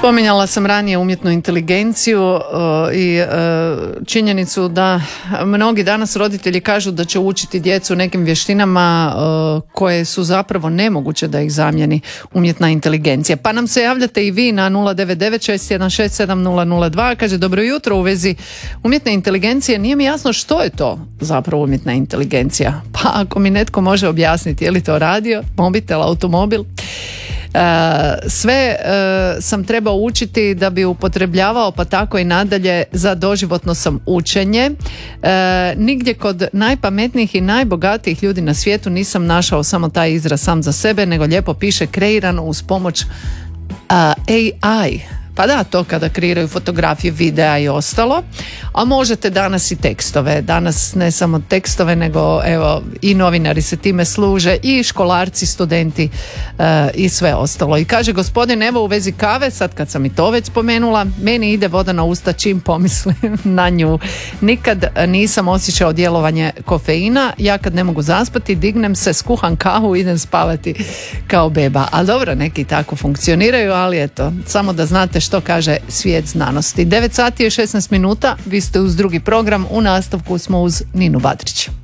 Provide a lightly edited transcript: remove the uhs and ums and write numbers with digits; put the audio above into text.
Spominjala sam ranije umjetnu inteligenciju i činjenicu da mnogi danas roditelji kažu da će učiti djecu nekim vještinama koje su zapravo nemoguće da ih zamijeni umjetna inteligencija. Pa nam se javljate i vi na 09961670002. Kaže, dobro jutro, u vezi umjetne inteligencije nije mi jasno što je to zapravo umjetna inteligencija. Pa ako mi netko može objasniti, je li to radio, mobitel, automobil? Sve sam trebao učiti da bi upotrebljavao, pa tako i nadalje, za doživotno sam učenje. Nigdje kod najpametnijih i najbogatijih ljudi na svijetu nisam našao samo taj izraz sam za sebe, nego lijepo piše kreirano uz pomoć AI. Pa da, to kada kreiraju fotografije, videa i ostalo, a možete danas i tekstove. Danas ne samo tekstove, nego evo i novinari se time služe, i školarci, studenti i sve ostalo. I kaže gospodin, evo u vezi kave, sad kad sam i to već spomenula, meni ide voda na usta čim pomislim na nju. Nikad nisam osjećao djelovanje kofeina, ja kad ne mogu zaspati, dignem se, skuham kavu, idem spavati kao beba. Ali dobro, neki tako funkcioniraju, ali eto, samo da znate što kaže svijet znanosti. 9 sati je 16 minuta, vi ste uz drugi program, u nastavku smo uz Ninu Badrić.